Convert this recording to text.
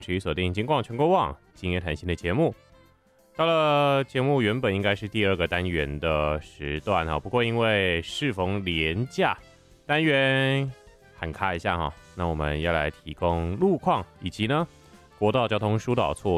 持续锁定金广全国网今夜谈心的节目。到了节目原本应该是第2个单元的时段哈，不过因为适逢连假，单元喊卡一下哈，那我们要来提供路况以及呢国道交通疏导措